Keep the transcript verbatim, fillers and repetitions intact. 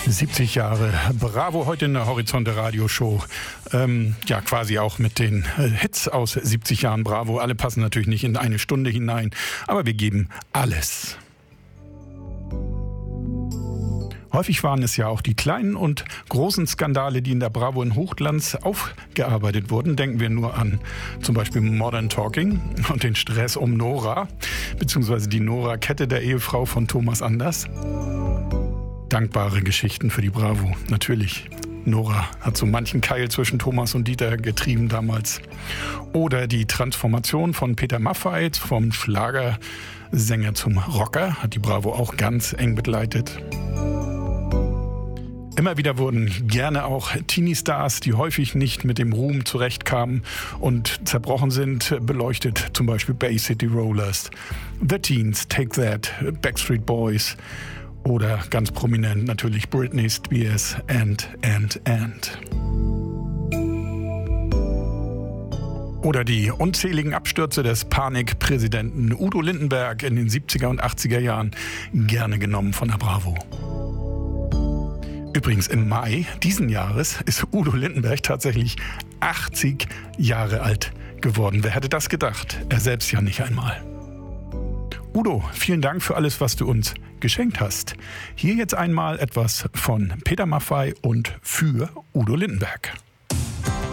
siebzig Jahre Bravo heute in der Horizonte Radioshow. Ähm, ja, quasi auch mit den äh, Hits aus siebzig Jahren Bravo. Alle passen natürlich nicht in eine Stunde hinein, aber wir geben alles. Häufig waren es ja auch die kleinen und großen Skandale, die in der Bravo in Hochglanz aufgearbeitet wurden. Denken wir nur an zum Beispiel Modern Talking und den Stress um Nora, beziehungsweise die Nora-Kette der Ehefrau von Thomas Anders. Dankbare Geschichten für die Bravo, natürlich. Nora hat so manchen Keil zwischen Thomas und Dieter getrieben damals. Oder die Transformation von Peter Maffay vom Schlagersänger zum Rocker hat die Bravo auch ganz eng begleitet. Immer wieder wurden gerne auch Teenie-Stars, die häufig nicht mit dem Ruhm zurechtkamen und zerbrochen sind, beleuchtet. Zum Beispiel Bay City Rollers, The Teens, Take That, Backstreet Boys oder ganz prominent natürlich Britney Spears and, and, and. Oder die unzähligen Abstürze des Panikpräsidenten Udo Lindenberg in den siebziger und achtziger Jahren, gerne genommen von der Bravo. Übrigens im Mai diesen Jahres ist Udo Lindenberg tatsächlich achtzig Jahre alt geworden. Wer hätte das gedacht? Er selbst ja nicht einmal. Udo, vielen Dank für alles, was du uns geschenkt hast. Hier jetzt einmal etwas von Peter Maffay und für Udo Lindenberg.